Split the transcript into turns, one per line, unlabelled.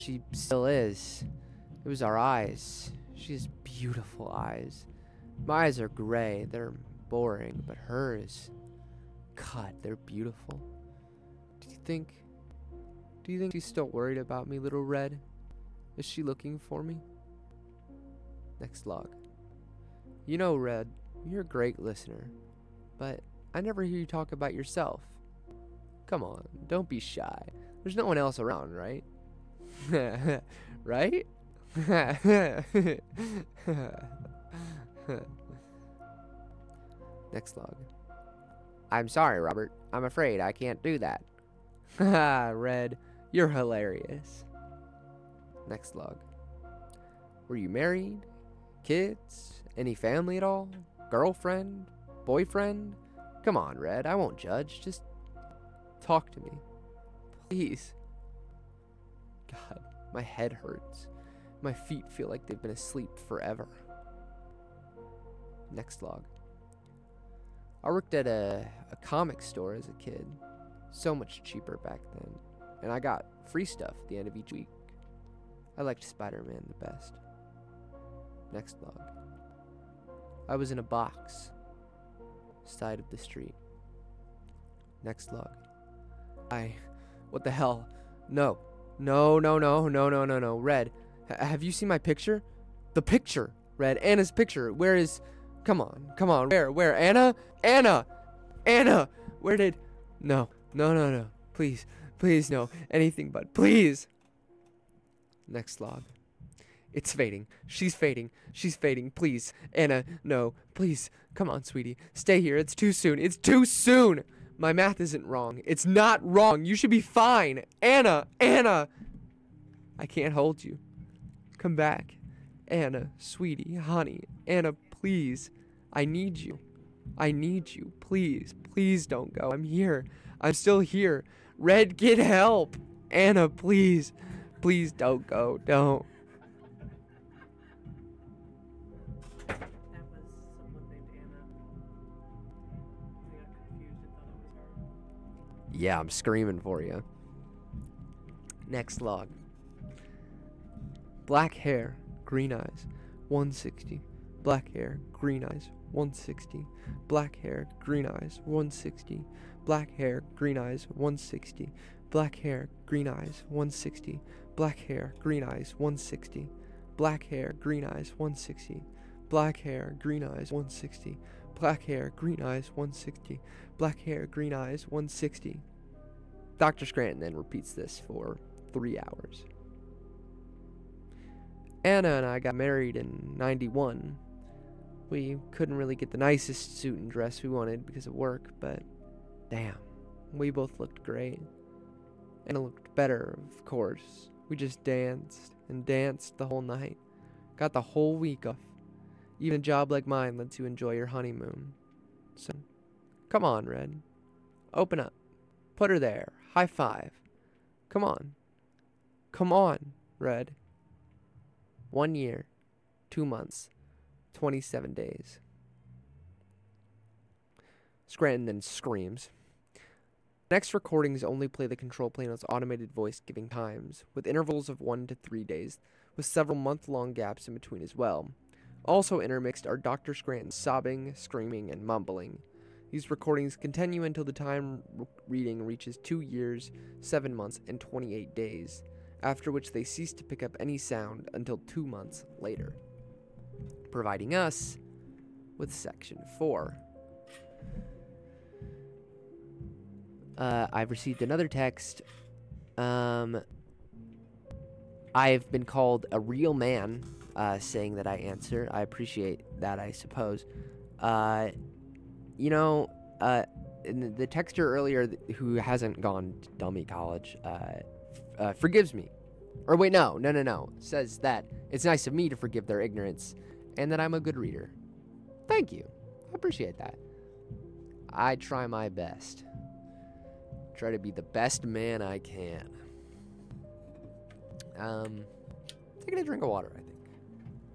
She still is. It was our eyes. She has beautiful eyes. My eyes are gray. They're boring, but hers, God, they're beautiful. Do you think she's still worried about me, little Red? Is she looking for me? Next log. You know, Red, you're a great listener, but I never hear you talk about yourself. Come on, don't be shy. There's no one else around, right? Right? Next log. I'm sorry, Robert. I'm afraid I can't do that. Haha, Red, you're hilarious. Next log. Were you married? Kids? Any family at all? Girlfriend? Boyfriend? Come on, Red, I won't judge. Just talk to me. Please. God, my head hurts. My feet feel like they've been asleep forever. Next log. I worked at a comic store as a kid. So much cheaper back then. And I got free stuff at the end of each week. I liked Spider-Man the best. Next log. I was in a box. Side of the street. Next log. What the hell? No. No. Red, have you seen my picture? The picture, Red. Anna's picture. Where is... Come on. Where? Anna! Where did... No. Please, no. Anything but, please. Next log. It's fading. She's fading. Please. Anna, no. Please. Come on, sweetie. Stay here. It's too soon. My math isn't wrong. It's not wrong. You should be fine. Anna. I can't hold you. Come back. Anna, sweetie, honey. Anna, please. I need you. Please don't go. I'm here. I'm still here. Red, get help. Anna, please. Please don't go. Don't.
That was someone named Anna. I got confused and thought it was her.
Yeah, I'm screaming for you. Next log. Black hair, green eyes, 160. Black hair, green eyes, 160. Black hair, green eyes, 160. Black hair, green eyes, 160. Black hair, green eyes, 160. Black hair, green eyes, 160. Black hair, green eyes, 160. Black hair, green eyes, 160. Black hair, green eyes, 160. Black hair, green eyes, 160. Dr. Scranton then repeats this for 3 hours. Anna and I got married in 91. We couldn't really get the nicest suit and dress we wanted because of work, but damn, we both looked great. Anna looked better, of course. We just danced and danced the whole night. Got the whole week off. Even a job like mine lets you enjoy your honeymoon. So, come on, Red. Open up. Put her there. High five. Come on. Come on, Red. 1 year, 2 months, 27 days. Scranton then screams. Next recordings only play the control panel's automated voice giving times, with intervals of 1 to 3 days, with several month-long gaps in between as well. Also intermixed are Dr. Scranton's sobbing, screaming, and mumbling. These recordings continue until the time reading reaches 2 years, 7 months, and 28 days, after which they cease to pick up any sound until 2 months later, providing us with section 4. I've received another text. I've been called a real man, saying that I answer. I appreciate that, I suppose. The texter earlier who hasn't gone to dummy college, forgives me. Or wait, no. Says that it's nice of me to forgive their ignorance and that I'm a good reader. Thank you. I appreciate that. I try my best. Try to be the best man I can. Taking a drink of water, I think.